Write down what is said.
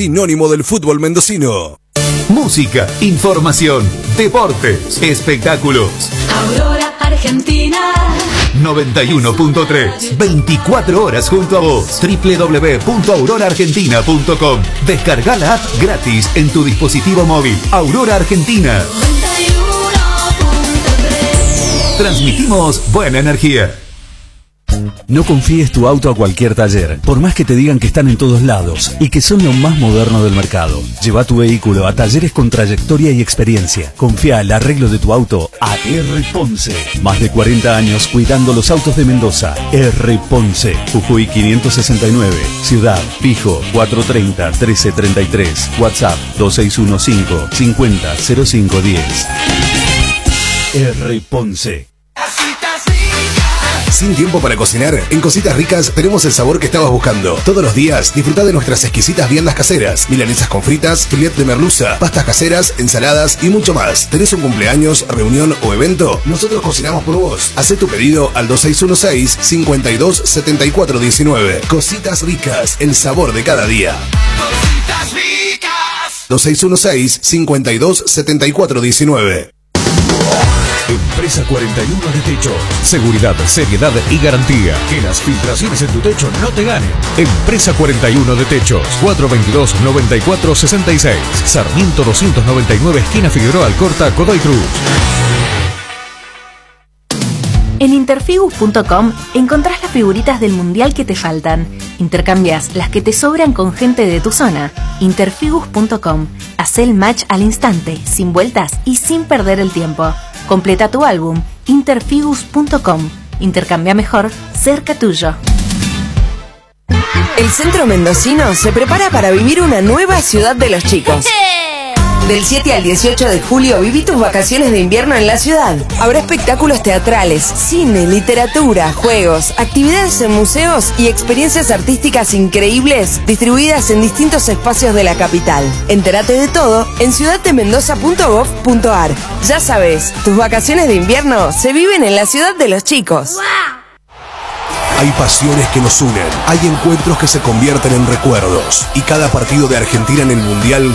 sinónimo del fútbol mendocino. Música, información, deportes, espectáculos. Aurora Argentina 91.3, 24 horas junto a vos. www.auroraargentina.com. Descarga la app gratis en tu dispositivo móvil. Aurora Argentina. 91.3. Transmitimos buena energía. No confíes tu auto a cualquier taller, por más que te digan que están en todos lados y que son lo más moderno del mercado. Lleva tu vehículo a talleres con trayectoria y experiencia. Confía el arreglo de tu auto a R. Ponce. Más de 40 años cuidando los autos de Mendoza. R. Ponce, Jujuy 569, Ciudad, Pijo 430-1333, WhatsApp 2615-500510. R. Ponce. Sin tiempo para cocinar, en Cositas Ricas tenemos el sabor que estabas buscando. Todos los días disfruta de nuestras exquisitas viandas caseras, milanesas con fritas, filet de merluza, pastas caseras, ensaladas y mucho más. ¿Tenés un cumpleaños, reunión o evento? Nosotros cocinamos por vos. Hacé tu pedido al 2616-527419. Cositas Ricas, el sabor de cada día. Cositas Ricas. 2616-527419. Empresa 41 de Techo. Seguridad, seriedad y garantía. Que las filtraciones en tu techo no te ganen. Empresa 41 de Techos. 422-9466. Sarmiento 299, esquina Figueroa Alcorta, Godoy Cruz. En interfigus.com encontrás las figuritas del mundial que te faltan. Intercambias las que te sobran con gente de tu zona. Interfigus.com. Hacé el match al instante, sin vueltas y sin perder el tiempo. Completa tu álbum. Interfigus.com. Intercambia mejor, cerca tuyo. El centro mendocino se prepara para vivir una nueva ciudad de los chicos. Del 7 al 18 de julio viví tus vacaciones de invierno en la ciudad. Habrá espectáculos teatrales, cine, literatura, juegos, actividades en museos y experiencias artísticas increíbles distribuidas en distintos espacios de la capital. Entérate de todo en ciudaddemendoza.gov.ar. Ya sabes, tus vacaciones de invierno se viven en la ciudad de los chicos. Hay pasiones que nos unen, hay encuentros que se convierten en recuerdos y cada partido de Argentina en el Mundial